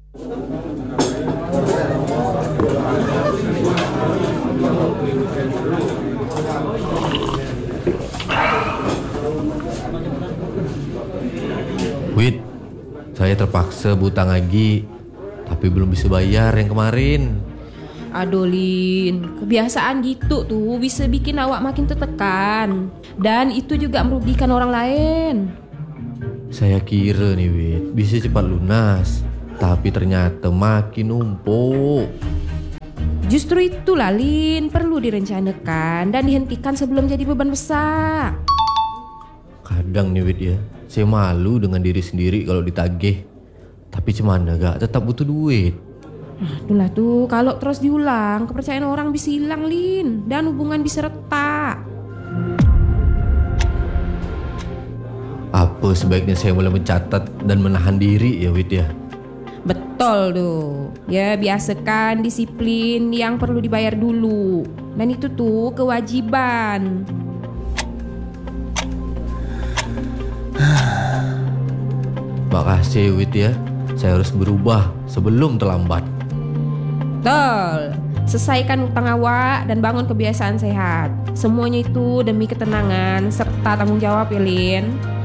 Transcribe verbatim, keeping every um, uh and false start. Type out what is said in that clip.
Wit, saya terpaksa butang lagi, tapi belum bisa bayar yang kemarin. Aduh Lin, kebiasaan gitu tuh bisa bikin awak makin tertekan. Dan itu juga merugikan orang lain. Saya kira nih Wit, bisa cepat lunas, tapi ternyata makin numpuk. Justru itulah Lin, perlu direncanakan dan dihentikan sebelum jadi beban besar. Kadang nih Wit ya, saya malu dengan diri sendiri kalau ditagih. Tapi cemana gak, tetap butuh duit. Nah, itulah tuh, kalau terus diulang, kepercayaan orang bisa hilang Lin, dan hubungan bisa retak. Apa sebaiknya saya mulai mencatat dan menahan diri ya Wit ya? Betul tuh. Ya, biasakan disiplin yang perlu dibayar dulu. Dan itu tuh kewajiban. Makasih Wit ya, saya harus berubah sebelum terlambat. Betul. Selesaikan utang awak dan bangun kebiasaan sehat. Semuanya itu demi ketenangan serta tanggung jawab ya Lin.